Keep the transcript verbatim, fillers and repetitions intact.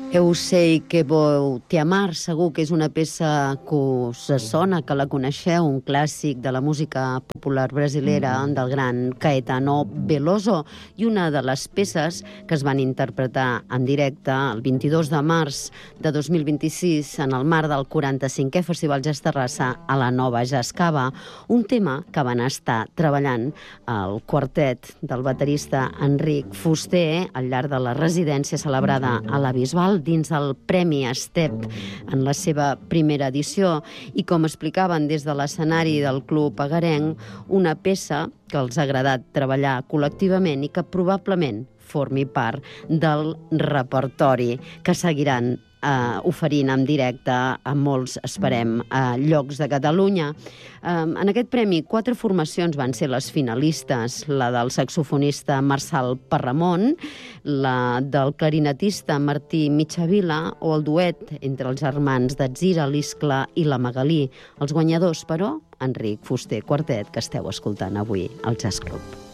Eu sé que vau te amar, segur que és una peça que us sona, que la coneixeu, un clàssic de la música popular brasilera del gran Caetano Veloso, i una de les peces que es van interpretar en directe el vint-i-dos de març de dos mil vint-i-sis en el marc del quaranta-cinquè Festival Jazz Terrassa a la Nova Jazz Cava, un tema que van estar treballant el quartet del baterista Enric Fuster al llarg de la residència celebrada a la Bisbal dins el Premi Estep en la seva primera edició i, com explicaven des de l'escenari del Club Agarenc, una peça que els ha agradat treballar col·lectivament i que probablement formi part del repertori que seguiran eh, oferint en directe a molts, esperem, a llocs de Catalunya. Eh, en aquest premi, quatre formacions van ser les finalistes, la del saxofonista Marçal Parramon, la del clarinetista Martí Mitjavila o el duet entre els germans d'Atzira, l'Iscla i la Magalí. Els guanyadors, però, Enric Fuster Quartet, que esteu escoltant avui al Jazz Club.